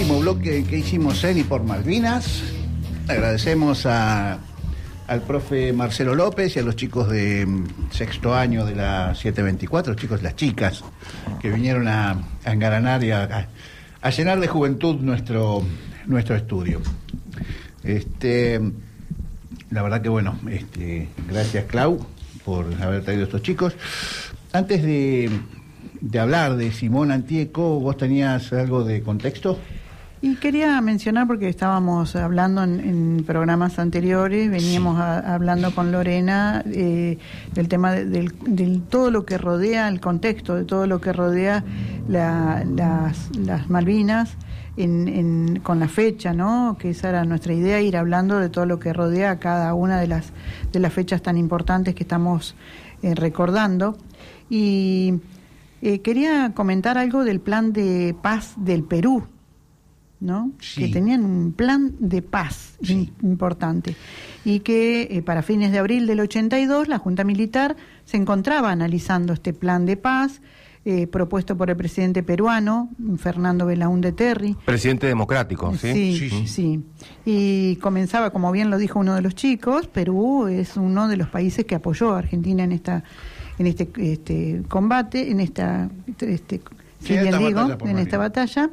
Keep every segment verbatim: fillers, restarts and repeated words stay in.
último bloque que hicimos en y por Malvinas. Agradecemos a, al profe Marcelo López y a los chicos de sexto año de la siete veinticuatro, los chicos, las chicas, que vinieron a, a engalanar y a, a llenar de juventud nuestro, nuestro estudio. Este, la verdad que bueno, este, gracias Clau por haber traído a estos chicos. Antes de, de hablar de Simón Antieco, ¿vos tenías algo de contexto? Y quería mencionar, porque estábamos hablando en, en programas anteriores, veníamos sí. a, hablando con Lorena eh, del tema de, del, del todo lo que rodea el contexto, de todo lo que rodea la, las, las Malvinas, en, en, con la fecha, ¿no? Que esa era nuestra idea, ir hablando de todo lo que rodea cada una de las, de las fechas tan importantes que estamos eh, recordando. Y eh, quería comentar algo del plan de paz del Perú, ¿no? Sí. Que tenían un plan de paz sí. importante y que eh, para fines de abril del ochenta y dos la Junta Militar se encontraba analizando este plan de paz eh, propuesto por el presidente peruano Fernando Belaúnde Terry, presidente democrático, ¿sí? Sí, sí, sí, sí. Y comenzaba, como bien lo dijo uno de los chicos, Perú es uno de los países que apoyó a Argentina en esta en este este combate, en esta este si bien digo, en esta batalla.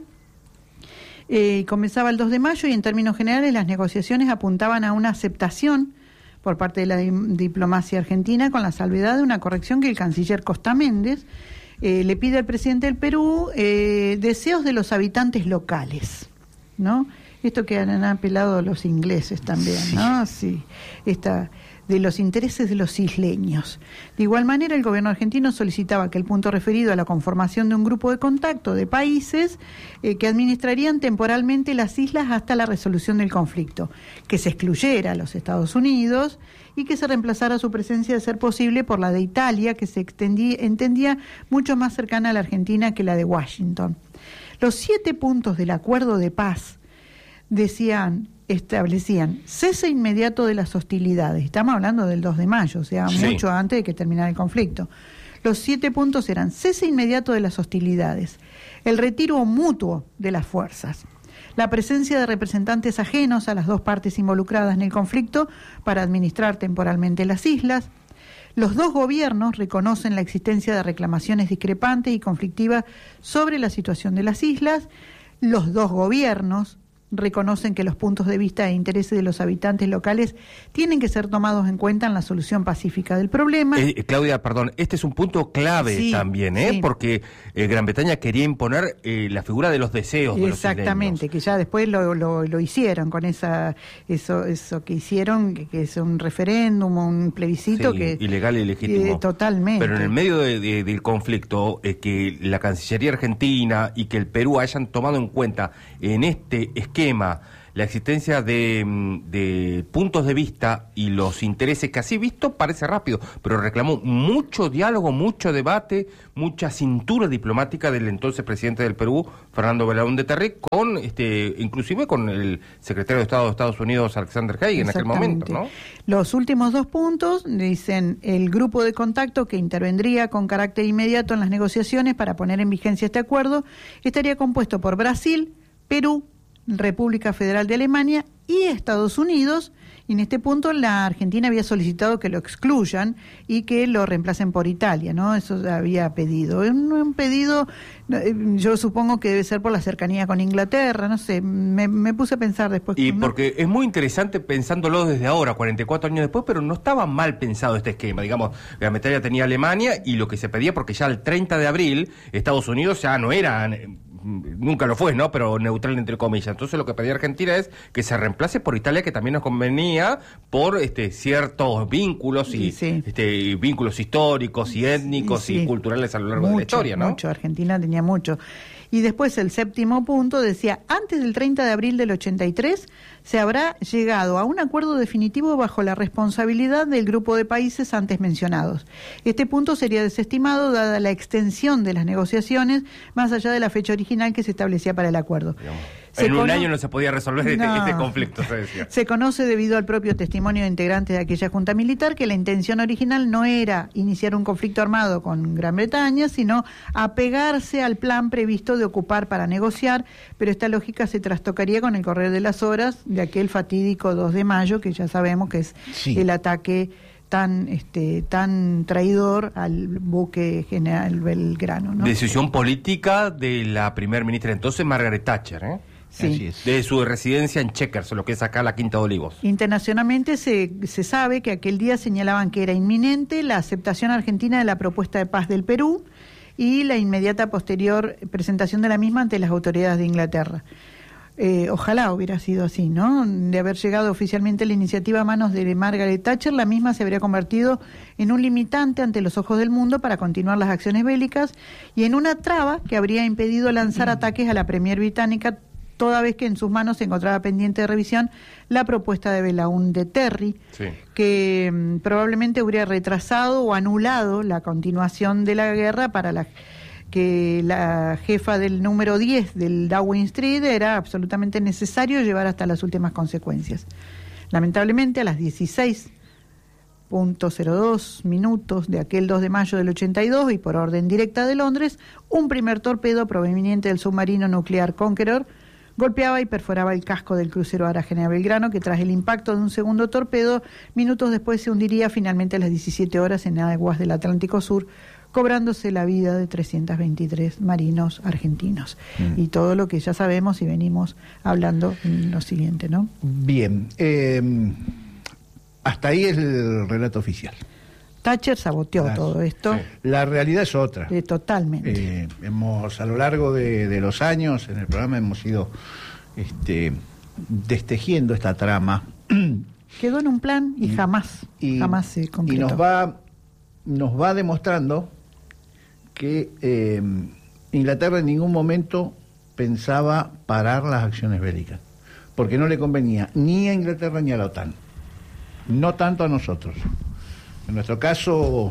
Eh, comenzaba el dos de mayo y en términos generales las negociaciones apuntaban a una aceptación por parte de la di- diplomacia argentina, con la salvedad de una corrección que el canciller Costa Méndez eh, le pide al presidente del Perú eh, deseos de los habitantes locales, ¿no? Esto que han apelado los ingleses también, sí. ¿no? Sí, esta... de los intereses de los isleños. De igual manera, el gobierno argentino solicitaba que el punto referido a la conformación de un grupo de contacto de países eh, que administrarían temporalmente las islas hasta la resolución del conflicto, que se excluyera a los Estados Unidos y que se reemplazara su presencia, de ser posible, por la de Italia, que se extendía, entendía mucho más cercana a la Argentina que la de Washington. Los siete puntos del acuerdo de paz decían... establecían cese inmediato de las hostilidades. Estamos hablando del dos de mayo, o sea, sí. mucho antes de que terminara el conflicto. Los siete puntos eran cese inmediato de las hostilidades, el retiro mutuo de las fuerzas, la presencia de representantes ajenos a las dos partes involucradas en el conflicto para administrar temporalmente las islas. Los dos gobiernos reconocen la existencia de reclamaciones discrepantes y conflictivas sobre la situación de las islas. Los dos gobiernos reconocen que los puntos de vista e intereses de los habitantes locales tienen que ser tomados en cuenta en la solución pacífica del problema. Eh, Claudia, perdón, este es un punto clave sí, también, ¿eh? Sí. Porque eh, Gran Bretaña quería imponer eh, la figura de los deseos de los isleños. Exactamente, que ya después lo, lo, lo hicieron con esa eso eso que hicieron, que, que es un referéndum, un plebiscito sí, que ilegal y ilegítimo. Eh, totalmente. Pero en el medio de, de, del conflicto, eh, que la Cancillería Argentina y que el Perú hayan tomado en cuenta en este esquema esquema, la existencia de, de puntos de vista y los intereses que así visto parece rápido, pero reclamó mucho diálogo, mucho debate, mucha cintura diplomática del entonces presidente del Perú, Fernando Belaúnde Terry, con este, inclusive con el secretario de Estado de Estados Unidos, Alexander Haig, en aquel momento, ¿no? Los últimos dos puntos dicen: el grupo de contacto que intervendría con carácter inmediato en las negociaciones para poner en vigencia este acuerdo estaría compuesto por Brasil, Perú, República Federal de Alemania y Estados Unidos, y en este punto la Argentina había solicitado que lo excluyan y que lo reemplacen por Italia, ¿no? Eso había pedido. Un, un pedido, yo supongo que debe ser por la cercanía con Inglaterra, no sé, me, me puse a pensar después. Y ¿no? Porque es muy interesante pensándolo desde ahora, cuarenta y cuatro años después, pero no estaba mal pensado este esquema. Digamos, Gran Bretaña tenía Alemania y lo que se pedía, porque ya el treinta de abril Estados Unidos ya no era... nunca lo fue, ¿no? Pero neutral entre comillas. Entonces lo que pedía Argentina es que se reemplace por Italia, que también nos convenía por este ciertos vínculos y sí. este vínculos históricos y étnicos sí, sí. y culturales a lo largo mucho, de la historia, ¿no? Mucho, Argentina tenía mucho. Y después el séptimo punto decía: antes del treinta de abril del ochenta y tres se habrá llegado a un acuerdo definitivo bajo la responsabilidad del grupo de países antes mencionados. Este punto sería desestimado dada la extensión de las negociaciones más allá de la fecha original que se establecía para el acuerdo. Digamos. Se en un cono- año no se podía resolver este, No. este conflicto, se decía. Se conoce debido al propio testimonio de integrantes de aquella junta militar que la intención original no era iniciar un conflicto armado con Gran Bretaña, sino apegarse al plan previsto de ocupar para negociar, pero esta lógica se trastocaría con el correr de las horas de aquel fatídico dos de mayo, que ya sabemos que es Sí. el ataque tan este tan traidor al buque General Belgrano, ¿no? Decisión política de la primer ministra entonces, Margaret Thatcher, ¿eh? Sí. Así es. De su residencia en Chequers, lo que es acá la Quinta de Olivos. Internacionalmente se, se sabe que aquel día señalaban que era inminente la aceptación argentina de la propuesta de paz del Perú y la inmediata posterior presentación de la misma ante las autoridades de Inglaterra. Eh, ojalá hubiera sido así, ¿no? De haber llegado oficialmente la iniciativa a manos de Margaret Thatcher, la misma se habría convertido en un limitante ante los ojos del mundo para continuar las acciones bélicas y en una traba que habría impedido lanzar ataques a la Premier británica, toda vez que en sus manos se encontraba pendiente de revisión la propuesta de Belaúnde Terry, Sí. que mm, probablemente habría retrasado o anulado la continuación de la guerra para la que la jefa del número diez del Downing Street era absolutamente necesario llevar hasta las últimas consecuencias. Lamentablemente, a las dieciséis punto cero dos minutos de aquel dos de mayo del ochenta y dos y por orden directa de Londres, un primer torpedo proveniente del submarino nuclear Conqueror golpeaba y perforaba el casco del crucero Ara General Belgrano, que tras el impacto de un segundo torpedo, minutos después se hundiría finalmente a las diecisiete horas en aguas del Atlántico Sur, cobrándose la vida de trescientos veintitrés marinos argentinos. Mm. Y todo lo que ya sabemos y venimos hablando en lo siguiente, ¿no? Bien, eh, hasta ahí es el relato oficial. Thatcher saboteó Las, todo esto. Sí. La realidad es otra. Eh, totalmente. Eh, hemos, a lo largo de, de los años, en el programa hemos ido este, destejiendo esta trama. Quedó en un plan y, y jamás, y, jamás se concretó. Y nos va, nos va demostrando que eh, Inglaterra en ningún momento pensaba parar las acciones bélicas, porque no le convenía ni a Inglaterra ni a la OTAN, no tanto a nosotros. En nuestro caso,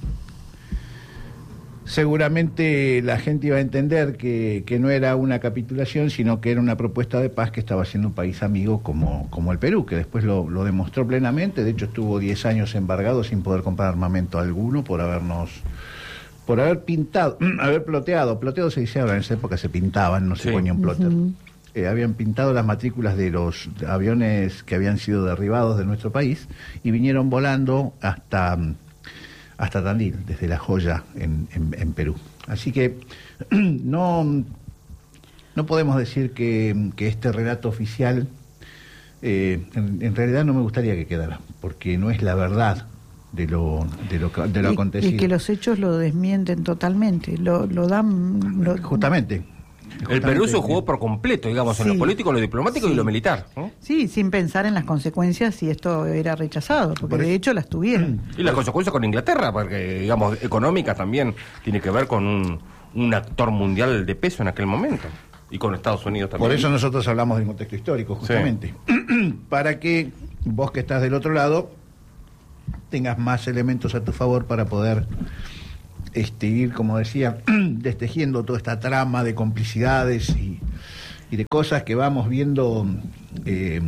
seguramente la gente iba a entender que, que no era una capitulación, sino que era una propuesta de paz que estaba haciendo un país amigo como, como el Perú, que después lo, lo demostró plenamente. De hecho, estuvo diez años embargado sin poder comprar armamento alguno por habernos... por haber pintado, haber ploteado, ploteado se dice ahora, en esa época se pintaban, no se sí. ponía un plotter. Uh-huh. Eh, habían pintado las matrículas de los aviones que habían sido derribados de nuestro país y vinieron volando hasta, hasta Tandil, desde La Joya en, en, en Perú. Así que no, no podemos decir que, que este relato oficial, eh, en, en realidad no me gustaría que quedara, porque no es la verdad de lo de lo, de lo y, acontecido. Y que los hechos lo desmienten totalmente, lo, lo dan... Lo, justamente. El Perú se jugó por completo, digamos, sí. en lo político, lo diplomático sí. y lo militar, ¿no? Sí, sin pensar en las consecuencias si esto era rechazado, porque por de hecho las tuvieron. Y las consecuencias con Inglaterra, porque, digamos, económicas también, tiene que ver con un, un actor mundial de peso en aquel momento. Y con Estados Unidos también. Por eso nosotros hablamos del contexto histórico, justamente. Sí. Para que vos que estás del otro lado tengas más elementos a tu favor para poder este, ir, como decía, destejiendo toda esta trama de complicidades y, y de cosas que vamos viendo eh,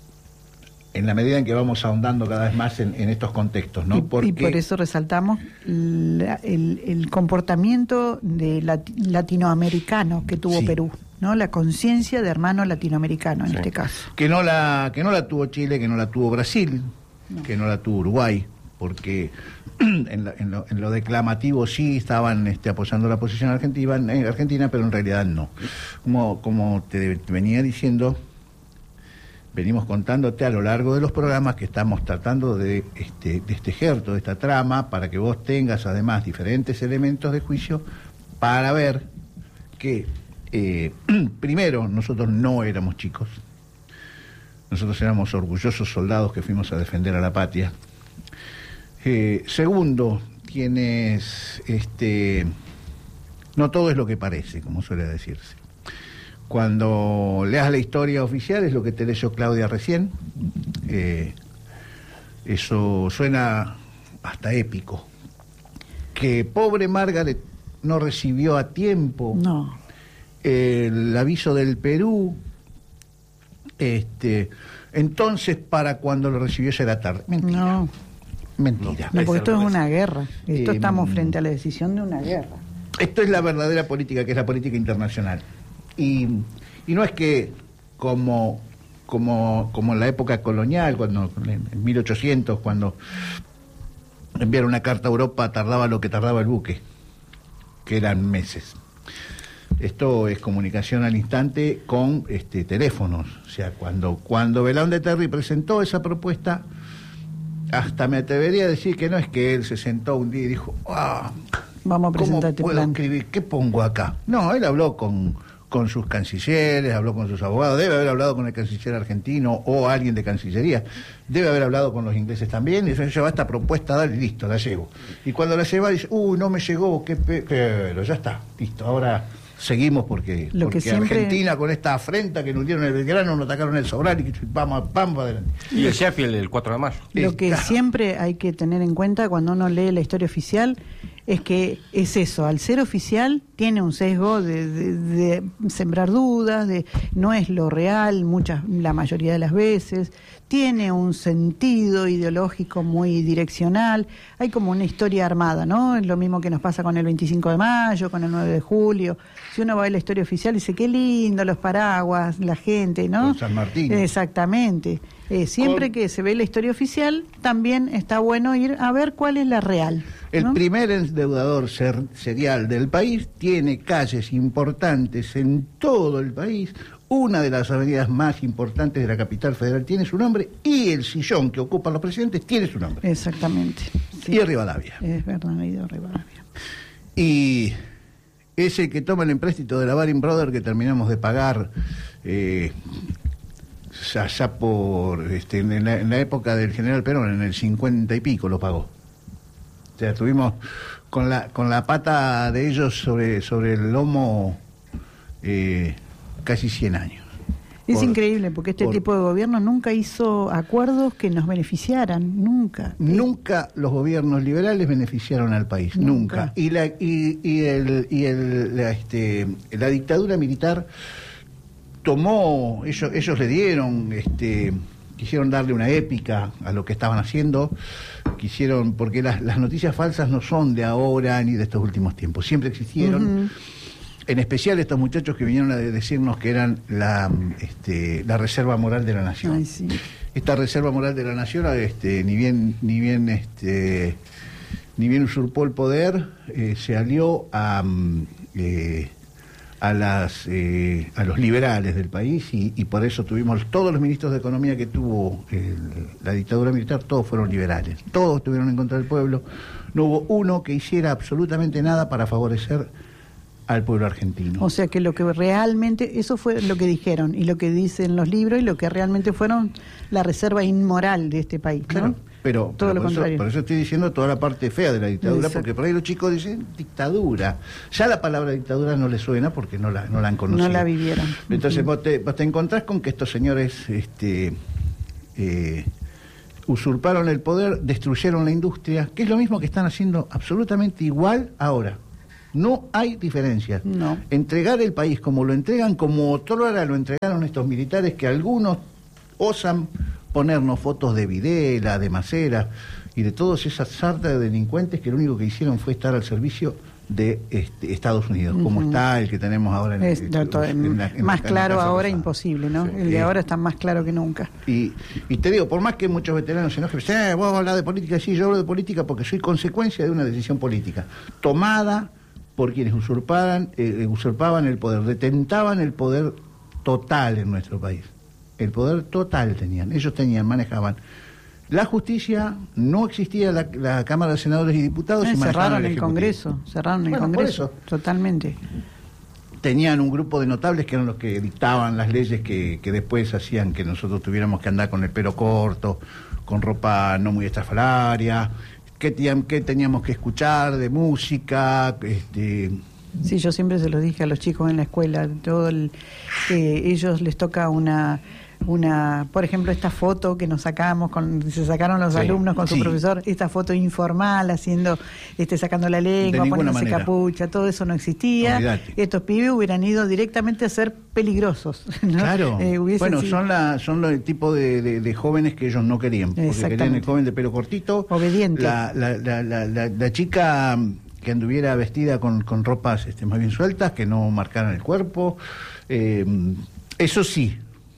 en la medida en que vamos ahondando cada vez más en, en estos contextos, ¿no? Y, Porque... y por eso resaltamos la, el, el comportamiento de lat, latinoamericano que tuvo sí. Perú, ¿no? La conciencia de hermano latinoamericano en sí. este caso. Que no la, que no la tuvo Chile, que no la tuvo Brasil, no. que no la tuvo Uruguay, porque en, la, en, lo, en lo declamativo sí estaban este, apoyando la posición argentina, en Argentina, pero en realidad no. Como, como te, te venía diciendo, venimos contándote a lo largo de los programas que estamos tratando de este, destejer toda esta trama para que vos tengas además diferentes elementos de juicio para ver que eh, primero nosotros no éramos chicos, nosotros éramos orgullosos soldados que fuimos a defender a la patria. Eh, segundo, tienes este, no todo es lo que parece, como suele decirse. Cuando leas la historia oficial, es lo que te leyó Claudia recién, eh, eso suena hasta épico. Que pobre Margaret no recibió a tiempo no. el aviso del Perú Este, entonces, para cuando lo recibió ya era tarde. Mentira. No. Mentira. No, porque esto es una guerra. Esto Eh, estamos frente a la decisión de una guerra. Esto es la verdadera política, que es la política internacional. Y, y no es que como, como, como en la época colonial, cuando en mil ochocientos, cuando enviar una carta a Europa tardaba lo que tardaba el buque, que eran meses. Esto es comunicación al instante con este, teléfonos. O sea, cuando, cuando Belaúnde Terry presentó esa propuesta, hasta me atrevería a decir que no es que él se sentó un día y dijo, ah, vamos a presentar ¿cómo este puedo plan? escribir? ¿Qué pongo acá? No, él habló con, con sus cancilleres, habló con sus abogados, debe haber hablado con el canciller argentino o alguien de Cancillería, debe haber hablado con los ingleses también, y eso lleva esta propuesta, dale, listo, la llevo. Y cuando la lleva dice, uy, no me llegó, qué pe-". Pero ya está, listo, ahora seguimos porque, Lo porque que siempre- Argentina con esta afrenta que nos dieron el Belgrano, nos atacaron el Sobral y que vamos, vamos adelante. Y el Sheffield el cuatro de mayo. Lo que Está. siempre hay que tener en cuenta cuando uno lee la historia oficial es que es eso, al ser oficial tiene un sesgo de, de- de sembrar dudas, de no es lo real muchas, la mayoría de las veces, tiene un sentido ideológico muy direccional, hay como una historia armada, ¿no? Es lo mismo que nos pasa con el veinticinco de mayo, con el nueve de julio. Si uno va a ver la historia oficial dice, qué lindo los paraguas, la gente, ¿no? Con San Martín. Exactamente. Eh, siempre Con- que se ve la historia oficial, también está bueno ir a ver cuál es la real. El ¿no? primer endeudador ser- serial del país tiene calles importantes en todo el país. Una de las avenidas más importantes de la capital federal tiene su nombre y el sillón que ocupan los presidentes tiene su nombre. Exactamente. Sí. Y es Rivadavia. Es verdad, Guido Rivadavia. Y es el que toma el empréstito de la Baring Brothers que terminamos de pagar eh, allá por este, en, la, en la época del general Perón, en el cincuenta y pico lo pagó. O sea, tuvimos con la con la pata de ellos sobre sobre el lomo eh, casi cien años. Es Por- increíble porque este por- tipo de gobierno nunca hizo acuerdos que nos beneficiaran, nunca. Nunca los gobiernos liberales beneficiaron al país, Nunca. nunca. Y la y, y el y el la, este la dictadura militar tomó, ellos ellos le dieron este quisieron darle una épica a lo que estaban haciendo, quisieron porque las las noticias falsas no son de ahora ni de estos últimos tiempos, siempre existieron. Ujú. En especial estos muchachos que vinieron a decirnos que eran la este la reserva moral de la nación. Ay, sí. Esta reserva moral de la nación, este, ni bien, ni bien, este, ni bien usurpó el poder, eh, se alió a, mm, eh, a las, eh, a los liberales del país y, y por eso tuvimos todos los ministros de economía que tuvo el- la dictadura militar, todos fueron liberales, todos estuvieron en contra del pueblo, no hubo uno que hiciera absolutamente nada para favorecer al pueblo argentino. O sea que lo que realmente, eso fue lo que dijeron y lo que dicen los libros y lo que realmente fueron la reserva inmoral de este país, ¿no? Claro, pero, todo pero lo por, eso, contrario. por eso estoy diciendo toda la parte fea de la dictadura, Exacto. porque por ahí los chicos dicen dictadura. Ya la palabra dictadura no les suena porque no la, no la han conocido. No la vivieron. Entonces Ujú. vos, te, vos te encontrás con que estos señores este, eh, usurparon el poder, destruyeron la industria, que es lo mismo que están haciendo absolutamente igual ahora. No hay diferencias. No. Entregar el país como lo entregan, como otrora lo entregaron estos militares que algunos osan ponernos fotos de Videla, de Macera y de todas esas sartas de delincuentes que lo único que hicieron fue estar al servicio de este, Estados Unidos, como Ujú. está el que tenemos ahora en, Es, el- no, to- en la- en la- más en la claro Casa ahora Rosada. imposible, ¿no? Sí. El de Eh, ahora está más claro que nunca. Y, y te digo, por más que muchos veteranos se enojen, dicen, eh, vos hablas de política, sí, yo hablo de política porque soy consecuencia de una decisión política tomada por quienes usurpaban, eh, usurpaban el poder, detentaban el poder total en nuestro país. El poder total tenían, ellos tenían, manejaban. La justicia, no existía la, la Cámara de Senadores y Diputados. Eh, y manejaban cerraron el Ejecutivo. Congreso, cerraron el Bueno, por Congreso, eso. totalmente. Tenían un grupo de notables que eran los que dictaban las leyes que, que después hacían que nosotros tuviéramos que andar con el pelo corto, con ropa no muy estrafalaria, qué, tenían- qué teníamos que escuchar de música, este, Sí, yo siempre se los dije a los chicos en la escuela, todo el, eh, ellos les toca una una, por ejemplo, esta foto que nos sacamos, con, se sacaron los Sí, alumnos con su sí. profesor, esta foto informal, haciendo, este, sacando la lengua, ninguna poniéndose manera. capucha, todo eso no existía. Olvídate. Estos pibes hubieran ido directamente a ser peligrosos, ¿no? Claro. Eh, hubiesen bueno, sido son la, son el tipo de, de, de jóvenes que ellos no querían. Porque querían el Exactamente. joven de pelo cortito. Obediente. La, la, la, la, la, la chica que anduviera vestida con, con ropas este, más bien sueltas, que no marcaran el cuerpo. Eh, eso sí.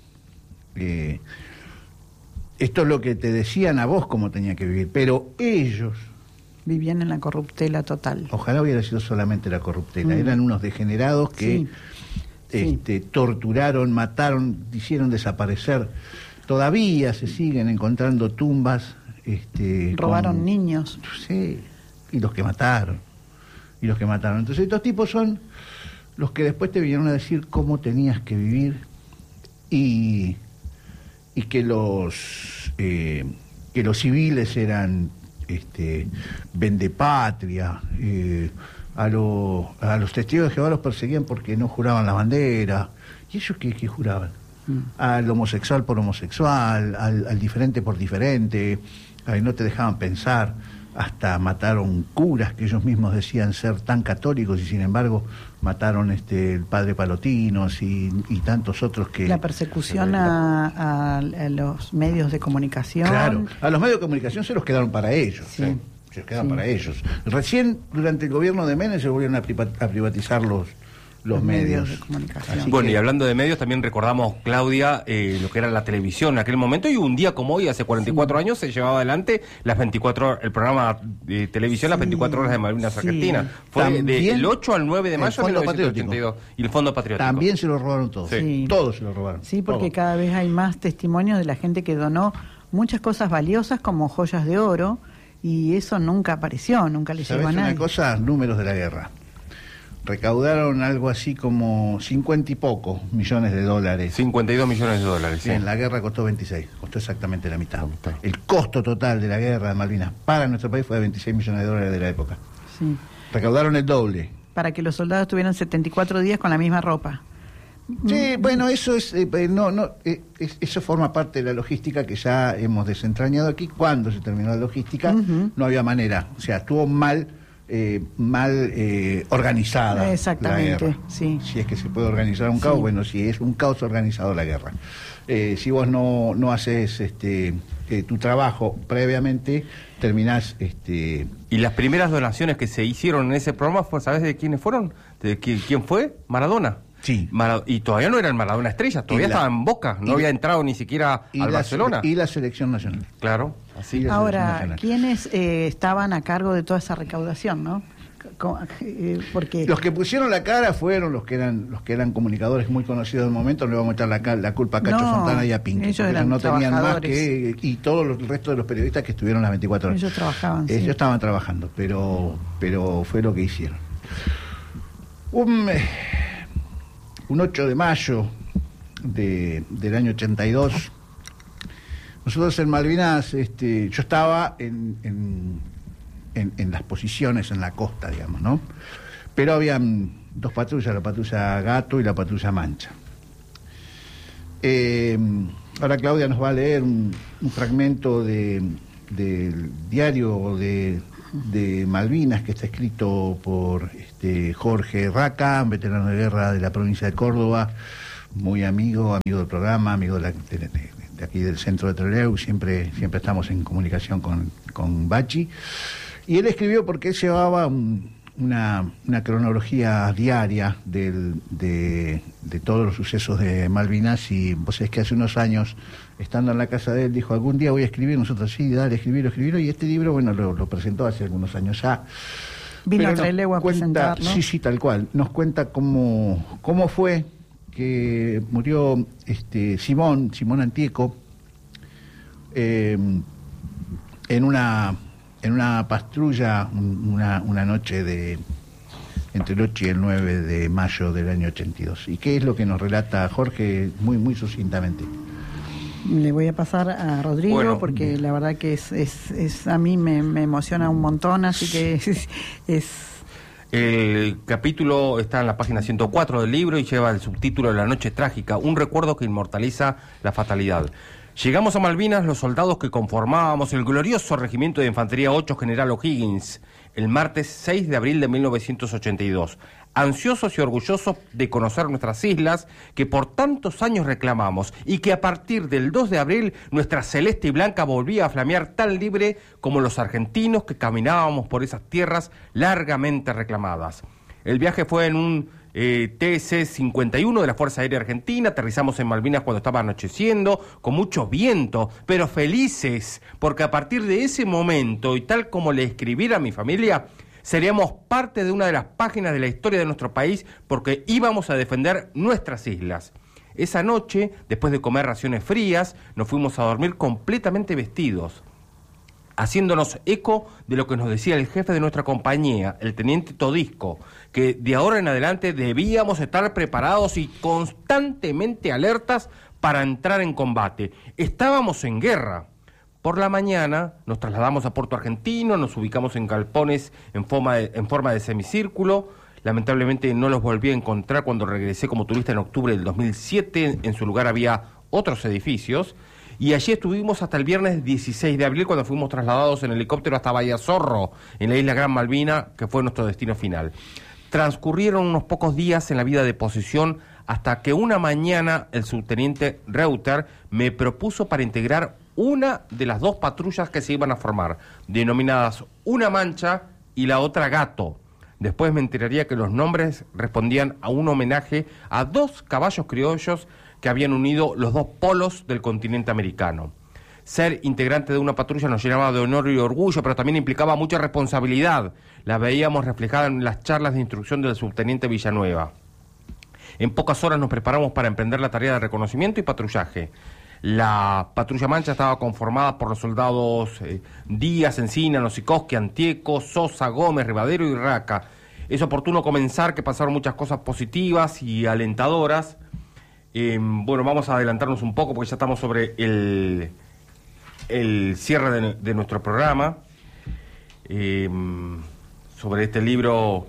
Eh, esto es lo que te decían a vos cómo tenía que vivir. Pero ellos... vivían en la corruptela total. Ojalá hubiera sido solamente la corruptela. Mm. Eran unos degenerados que Sí. este, torturaron, mataron, hicieron desaparecer. Todavía se siguen encontrando tumbas. Este, Robaron con- niños. Sí, y los que mataron. Y los que mataron. Entonces estos tipos son los que después te vinieron a decir cómo tenías que vivir y, y que los eh, que los civiles eran este vendepatria, eh, a, lo- a los testigos de Jehová los perseguían porque no juraban la bandera. ¿Y ellos qué, qué juraban? Mm. Al homosexual por homosexual, al, al diferente por diferente, ay, no te dejaban pensar. Hasta mataron curas que ellos mismos decían ser tan católicos y sin embargo mataron este el padre Palotinos y, y tantos otros que... La persecución a, a- a los medios de comunicación. Claro, a los medios de comunicación se los quedaron para ellos. Sí. ¿eh? Se los quedaron Sí. para ellos. Recién, durante el gobierno de Menem, se volvieron a, priva- a privatizar los, los, Los medios medios. de comunicación. Así Bueno, que- y hablando de medios, también recordamos, Claudia, eh, lo que era la televisión en aquel momento, y un día como hoy, hace cuarenta y cuatro años, se llevaba adelante las veinticuatro horas, el programa de televisión, las Sí, veinticuatro horas de Malvinas sí. Argentina. Fue También del ocho al nueve de el mayo de Fondo mil novecientos ochenta y dos. Y el Fondo Patriótico. También se lo robaron todos. Sí. Todos se lo robaron. Sí, porque todos. cada vez hay más testimonios de la gente que donó muchas cosas valiosas como joyas de oro y eso nunca apareció, nunca le llegó ¿Sabés a una nadie. cosa? Números de la guerra. Recaudaron algo así como cincuenta y pocos millones de dólares. cincuenta y dos millones de dólares. Sí. Bien, la guerra costó veintiséis, costó exactamente la mitad. La mitad. El costo total de la guerra de Malvinas para nuestro país fue de veintiséis millones de dólares de la época. Sí. Recaudaron el doble. Para que los soldados tuvieran setenta y cuatro días con la misma ropa. Sí, bueno, eso es, eh, eh, no, no, eh, es- eso forma parte de la logística que ya hemos desentrañado aquí. Cuando se terminó la logística, Ujú. no había manera, o sea, estuvo mal, eh, mal eh, organizada. Exactamente, la guerra. sí. Si es que se puede organizar un caos, Sí. bueno, si es un caos organizado la guerra. Eh, si vos no, no haces este, eh, tu trabajo previamente, terminás este, Y las primeras donaciones que se hicieron en ese programa, fue, ¿sabes de quiénes fueron? ¿De qui- quién fue? Maradona. Sí. Mara- y todavía no era el Maradona estrella, todavía Y la- estaba en Boca, no y- había entrado ni siquiera y al la, Barcelona. y la selección nacional. Claro, así. Y la selección Ahora, nacional. ¿quiénes eh, estaban a cargo de toda esa recaudación, no? Co- eh, Porque Los que pusieron la cara fueron los que eran los que eran comunicadores muy conocidos del momento. No le vamos a echar la, ca- la culpa a Cacho No, Fontana y a Pinky. ellos porque eran no tenían más trabajadores. que... Y todo los- el resto de los periodistas que estuvieron las veinticuatro horas. ellos trabajaban. sí. Ellos estaban trabajando, pero pero fue lo que hicieron. Un, eh, un ocho de mayo de, del año ochenta y dos, nosotros en Malvinas, este, yo estaba en, en, en, en las posiciones en la costa, digamos, ¿no? Pero habían dos patrullas, la patrulla Gato y la patrulla Mancha. Eh, ahora Claudia nos va a leer un, un fragmento de, del diario de, de Malvinas que está escrito por este, Jorge Raca, veterano de guerra de la provincia de Córdoba, muy amigo, amigo del programa, amigo de, la, de, de, de aquí del centro de Trelew, siempre, siempre estamos en comunicación con, con Bachi. Y él escribió porque él llevaba un, una, una cronología diaria del, de, de todos los sucesos de Malvinas, y vos sabés que hace unos años, estando en la casa de él, dijo, algún día voy a escribir. Nosotros, sí, dale, escribirlo, escribirlo, y este libro, bueno, lo, lo presentó hace algunos años ya. Vino Pero a nos Trelew a cuenta- presentar, ¿no? Sí, sí, tal cual. Nos cuenta cómo, cómo fue que murió este Simón, Simón Antieco, eh, en una en una patrulla un- una, una noche de entre el ocho y el nueve de mayo del año ochenta y dos. ¿Y qué es lo que nos relata Jorge muy muy sucintamente? Le voy a pasar a Rodrigo Bueno, porque bien. la verdad que es, es, es a mí me, me emociona un montón, así que es, es El capítulo está en la página ciento cuatro del libro y lleva el subtítulo La noche trágica, un recuerdo que inmortaliza la fatalidad. Llegamos a Malvinas los soldados que conformábamos el glorioso Regimiento de Infantería ocho General O'Higgins, el martes seis de abril de mil novecientos ochenta y dos, ansiosos y orgullosos de conocer nuestras islas que por tantos años reclamamos y que a partir del dos de abril nuestra celeste y blanca volvía a flamear tan libre como los argentinos que caminábamos por esas tierras largamente reclamadas. El viaje fue en un eh, T C cincuenta y uno de la Fuerza Aérea Argentina. Aterrizamos en Malvinas cuando estaba anocheciendo, con mucho viento, pero felices, porque a partir de ese momento, y tal como le escribiera a mi familia, seríamos parte de una de las páginas de la historia de nuestro país, porque íbamos a defender nuestras islas. Esa noche, después de comer raciones frías, nos fuimos a dormir completamente vestidos, haciéndonos eco de lo que nos decía el jefe de nuestra compañía, el teniente Todisco, que de ahora en adelante debíamos estar preparados y constantemente alertas para entrar en combate. Estábamos en guerra. Por la mañana nos trasladamos a Puerto Argentino, nos ubicamos en galpones en forma de, en forma de semicírculo. Lamentablemente no los volví a encontrar cuando regresé como turista en octubre del dos mil siete. En su lugar había otros edificios. Y allí estuvimos hasta el viernes dieciséis de abril, cuando fuimos trasladados en helicóptero hasta Bahía Zorro, en la isla Gran Malvina, que fue nuestro destino final. Transcurrieron unos pocos días en la vida de posición hasta que una mañana el subteniente Reuter me propuso para integrar una de las dos patrullas que se iban a formar, denominadas una Mancha y la otra Gato. Después me enteraría que los nombres respondían a un homenaje a dos caballos criollos que habían unido los dos polos del continente americano. Ser integrante de una patrulla nos llenaba de honor y orgullo, pero también implicaba mucha responsabilidad. La veíamos reflejada en las charlas de instrucción del subteniente Villanueva. En pocas horas nos preparamos para emprender la tarea de reconocimiento y patrullaje. La patrulla Mancha estaba conformada por los soldados eh, Díaz, Encina, Nocikoski, Antieco, Sosa, Gómez, Rivadero y Raca. Es oportuno comenzar que pasaron muchas cosas positivas y alentadoras. Eh, bueno, vamos a adelantarnos un poco porque ya estamos sobre el, el cierre de, de nuestro programa. Eh, sobre este libro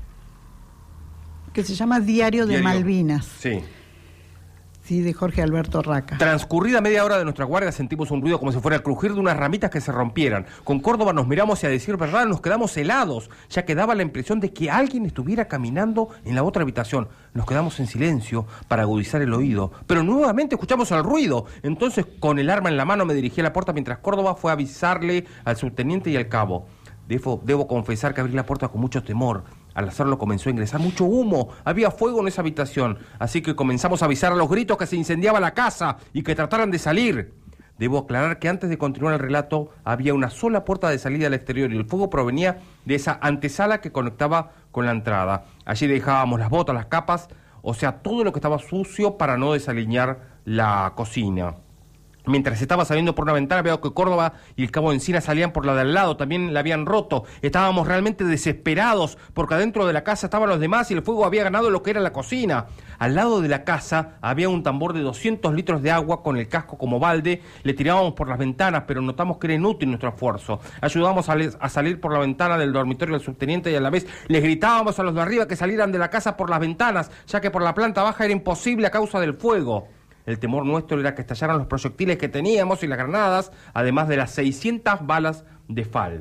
que se llama Diario de Diario, Malvinas. Sí. Sí, de Jorge Alberto Raca. Transcurrida media hora de nuestra guardia sentimos un ruido como si fuera el crujir de unas ramitas que se rompieran. Con Córdoba nos miramos y, a decir verdad, nos quedamos helados, ya que daba la impresión de que alguien estuviera caminando en la otra habitación. Nos quedamos en silencio para agudizar el oído, pero nuevamente escuchamos el ruido. Entonces, con el arma en la mano, me dirigí a la puerta mientras Córdoba fue a avisarle al subteniente y al cabo. Debo, debo confesar que abrí la puerta con mucho temor. Al hacerlo comenzó a ingresar mucho humo. Había fuego en esa habitación. Así que comenzamos a avisar a los gritos que se incendiaba la casa y que trataran de salir. Debo aclarar que antes de continuar el relato había una sola puerta de salida al exterior y el fuego provenía de esa antesala que conectaba con la entrada. Allí dejábamos las botas, las capas, o sea, todo lo que estaba sucio para no desaliñar la cocina. Mientras estaba saliendo por una ventana, veo que Córdoba y el cabo Encina salían por la de al lado, también la habían roto. Estábamos realmente desesperados, porque adentro de la casa estaban los demás y el fuego había ganado lo que era la cocina. Al lado de la casa había un tambor de doscientos litros de agua con el casco como balde. Le tirábamos por las ventanas, pero notamos que era inútil nuestro esfuerzo. Ayudábamos a, a salir por la ventana del dormitorio del subteniente y a la vez les gritábamos a los de arriba que salieran de la casa por las ventanas, ya que por la planta baja era imposible a causa del fuego. El temor nuestro era que estallaran los proyectiles que teníamos y las granadas, además de las seiscientas balas de F A L.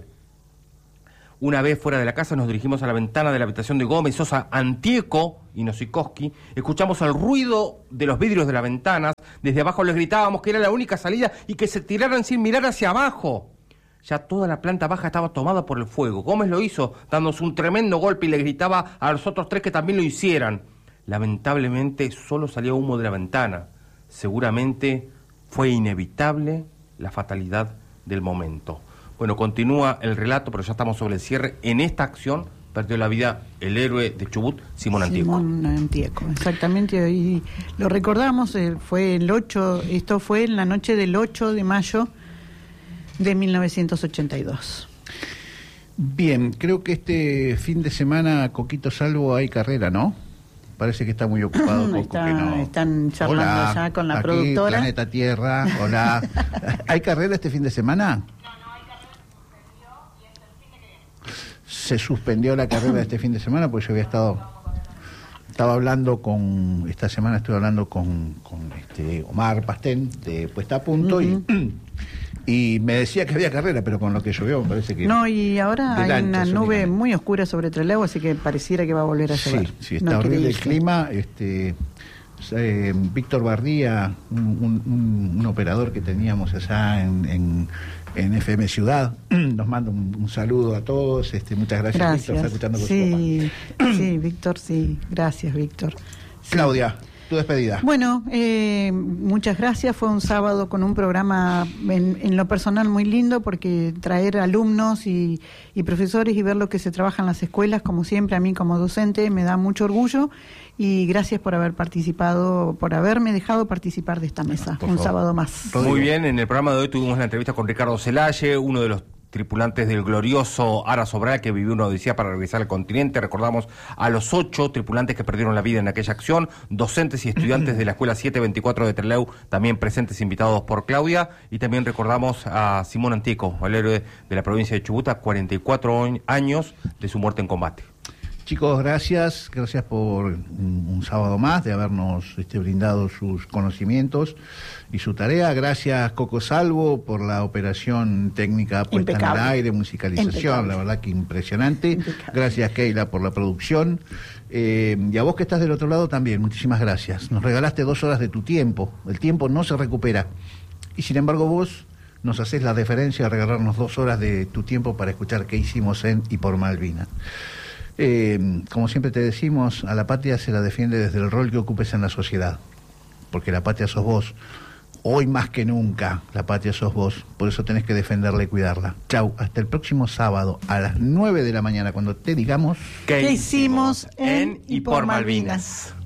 Una vez fuera de la casa nos dirigimos a la ventana de la habitación de Gómez, Sosa, Antieco y Nocikoski. Escuchamos el ruido de los vidrios de las ventanas. Desde abajo les gritábamos que era la única salida y que se tiraran sin mirar hacia abajo. Ya toda la planta baja estaba tomada por el fuego. Gómez lo hizo, dándose un tremendo golpe, y le gritaba a los otros tres que también lo hicieran. Lamentablemente solo salía humo de la ventana. Seguramente fue inevitable la fatalidad del momento. Bueno, continúa el relato, pero ya estamos sobre el cierre. En esta acción perdió la vida el héroe de Chubut, Simón Antieco. Simón Antieco, exactamente. Y lo recordamos, eh, fue el ocho, esto fue en la noche del ocho de mayo de mil novecientos ochenta y dos. Bien, creo que este fin de semana, Coquito Salvo, hay carrera, ¿no? Parece que está muy ocupado. Coco, está, que no. Están charlando hola, ya con la aquí, productora. Planeta Tierra, hola. ¿Hay carrera este fin de semana? No, no hay carrera, se suspendió y es el fin de que viene. se suspendió la carrera este fin de semana, porque yo había estado... Estaba hablando con, esta semana estuve hablando con, con este Omar Pastén de Puesta a Punto, uh-huh. y, y me decía que había carrera, pero con lo que llovió me parece que... No, y ahora hay una nube muy oscura sobre Trelew, así que pareciera que va a volver a llover. Sí, sí, está no horrible el clima. Este, eh, Víctor Bardía, un, un, un operador que teníamos allá en... en en F M Ciudad, nos manda un, un saludo a todos, este, muchas gracias, gracias. Víctor, está escuchando con sí, sí, Víctor, sí, gracias, Víctor. Sí. Claudia, tu despedida. Bueno, eh, muchas gracias, fue un sábado con un programa en, en lo personal muy lindo, porque traer alumnos y, y profesores y ver lo que se trabaja en las escuelas, como siempre, a mí como docente me da mucho orgullo, y gracias por haber participado, por haberme dejado participar de esta mesa, no, un favor. sábado más. Muy bien, en el programa de hoy tuvimos la entrevista con Ricardo Celaye, uno de los tripulantes del glorioso Ara Sobral, que vivió una odisea para regresar al continente. Recordamos a los ocho tripulantes que perdieron la vida en aquella acción, docentes y estudiantes de la Escuela setecientos veinticuatro de Trelew, también presentes, invitados por Claudia, y también recordamos a Simón Antieco, el héroe de la provincia de Chubut, a cuarenta y cuatro años de su muerte en combate. Chicos, gracias, gracias por un, un sábado más de habernos este, brindado sus conocimientos y su tarea. Gracias, Coco Salvo, por la operación técnica puesta Impecable. en el aire, musicalización, Impecable. la verdad que impresionante. Impecable. Gracias, Keila, por la producción. Eh, y a vos que estás del otro lado también, muchísimas gracias. Nos regalaste dos horas de tu tiempo. El tiempo no se recupera. Y sin embargo vos nos haces la deferencia de regalarnos dos horas de tu tiempo para escuchar qué hicimos en y por Malvinas. Eh, como siempre te decimos, a la patria se la defiende desde el rol que ocupes en la sociedad, porque la patria sos vos. Hoy más que nunca, la patria sos vos, por eso tenés que defenderla y cuidarla. Chau, hasta el próximo sábado a las nueve de la mañana, cuando te digamos ¿Qué hicimos en y por Malvinas?